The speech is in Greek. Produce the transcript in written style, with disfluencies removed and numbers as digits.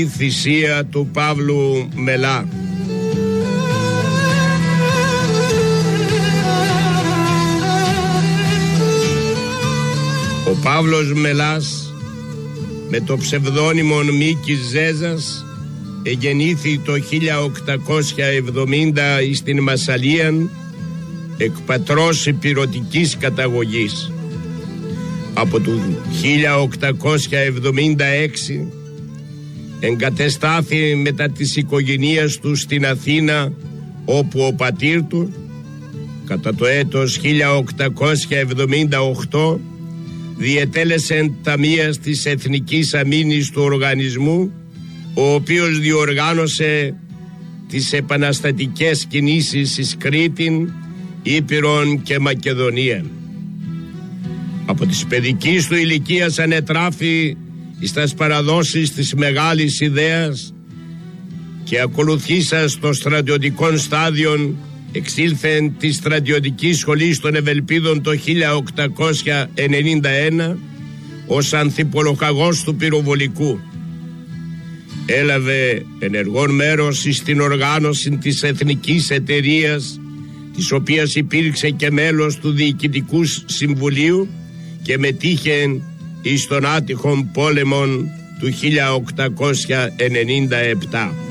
Η θυσία του Παύλου Μελά. Ο Παύλος Μελάς, με το ψευδόνυμο Μίκης Ζέζας, εγεννήθη το 1870 στην Μασσαλίαν, εκ πατρός ηπειρωτικής καταγωγής. Από το 1876 εγκατεστάθη μετά της οικογένειας του στην Αθήνα, όπου ο πατήρ του κατά το έτος 1878 διετέλεσε ταμείας της Εθνικής Αμήνης του οργανισμού, ο οποίος διοργάνωσε τις επαναστατικές κινήσεις εις Κρήτην, Ήπειρον και Μακεδονία. Από της παιδικής του ηλικίας ανετράφη στις παραδόσεις της μεγάλης ιδέας και ακολουθήσας το στρατιωτικό στάδιο εξήλθεν τη στρατιωτική σχολή των Ευελπίδων το 1891 ως ανθιπολοχαγός του πυροβολικού. Έλαβε ενεργόν μέρος στην οργάνωση της Εθνικής Εταιρείας, της οποίας υπήρξε και μέλος του Διοικητικού Συμβουλίου και μετήχε εις των άτυχων πόλεμων του 1897.